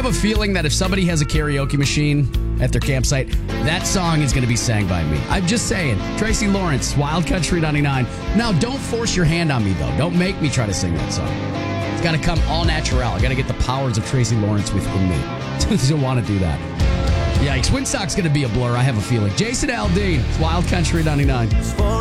have a feeling that if somebody has a karaoke machine at their campsite, that song is going to be sang by me. I'm just saying. Tracy Lawrence, Wild Country 99. Now, don't force your hand on me, though. Don't make me try to sing that song. It's got to come all natural. I got to get the powers of Tracy Lawrence within me. Don't want to do that. Yikes. Windsock's going to be a blur, I have a feeling. Jason Aldean, Wild Country 99.